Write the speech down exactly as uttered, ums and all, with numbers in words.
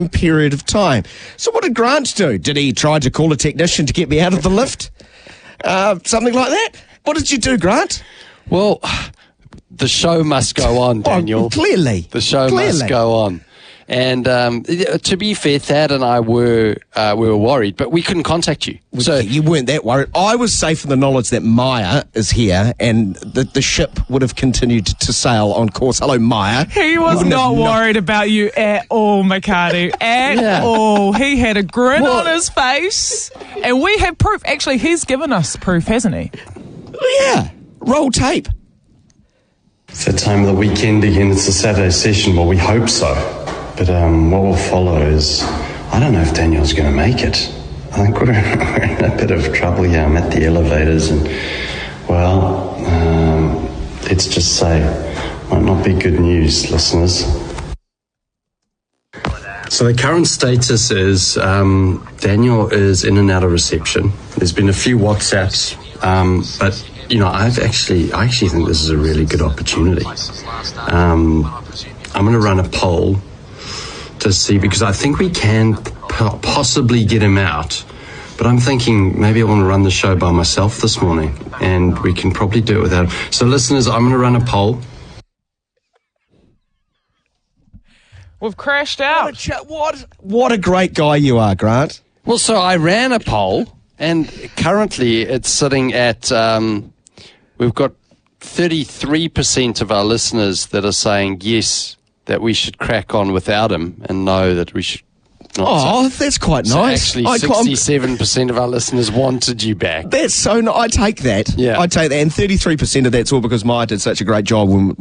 period of time. So what did Grant do? Did he try to call a technician to get me out of the lift? Uh, something like that? What did you do, Grant? Well, the show must go on, Daniel. Oh, clearly. The show clearly. must go on. And um, to be fair, Thad and I were uh, we were worried, but we couldn't contact you. So you weren't that worried. I was safe in the knowledge that Maya is here, and the, the ship would have continued to sail on course. Hello, Maya. He was not worried about you at all, Mikadu. At Yeah. all. He had a grin Well- on his face, and we have proof. Actually, he's given us proof, hasn't he? Yeah. Roll tape. It's that time of the weekend again. It's a Saturday session. Well, we hope so. But um, what will follow is, I don't know if Daniel's going to make it. I think we're, we're in a bit of trouble here. I'm at the elevators and, well, um, let's just say, might not be good news, listeners. So the current status is um, Daniel is in and out of reception. There's been a few WhatsApps, um, but, you know, I've actually, I actually think this is a really good opportunity. Um, I'm going to run a poll to see, because I think we can po- possibly get him out, but I'm thinking maybe I want to run the show by myself this morning, and we can probably do it without him. So listeners, I'm going to run a poll. We've crashed What a, out. ch- what, what a great guy you are, Grant. Well, so I ran a poll, and currently it's sitting at, um, we've got thirty-three percent of our listeners that are saying yes, that we should crack on without him, and no, that we should not. Oh, that's quite so nice. actually, I can't- sixty-seven percent of our listeners wanted you back. That's so nice. I take that. Yeah. I take that. And thirty-three percent of that's all because Maya did such a great job when